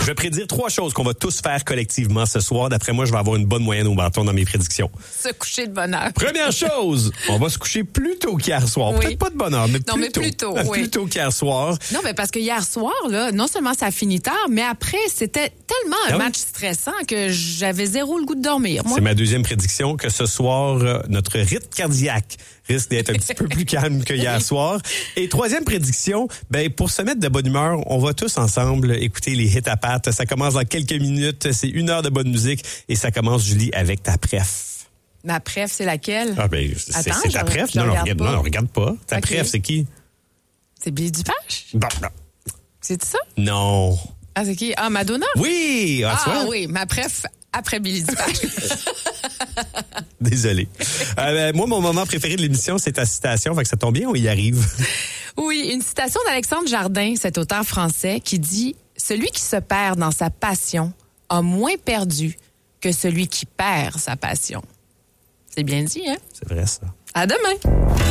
vais prédire 3 choses qu'on va tous faire collectivement ce soir. D'après moi, je vais avoir une bonne moyenne au bâton dans mes prédictions. Se coucher de bonne heure. Première chose, on va se coucher plus tôt qu'hier soir. Oui. Peut-être pas de bonne heure, mais Non, mais plus tôt, oui. Plus tôt qu'hier soir. Non, mais parce que hier soir, là, non seulement ça finit tard, mais après, c'était tellement un match stressant que j'avais zéro le goût de dormir. Moi. C'est ma deuxième prédiction que ce soir, notre rythme cardiaque risque d'être un petit peu plus calme que hier soir. Et troisième prédiction, ben pour se mettre de bonne humeur, on va tous ensemble écouter les hits à pattes. Ça commence dans quelques minutes, c'est 1 heure de bonne musique et ça commence, Julie, avec ta préf. Ma préf, c'est laquelle? Ah ben, c'est ta préf? Non, regarde pas. Ta préf, c'est qui? C'est Billy Dupache? Bon. C'est ça? Non. Ah, c'est qui? Ah, Madonna? Oui! Oui, ma préf après Billy Dupache. Désolé. Moi, mon moment préféré de l'émission, c'est ta citation. Fait que ça tombe bien, on y arrive. Oui, une citation d'Alexandre Jardin, cet auteur français, qui dit « Celui qui se perd dans sa passion a moins perdu que celui qui perd sa passion. » C'est bien dit, hein? C'est vrai, ça. À demain!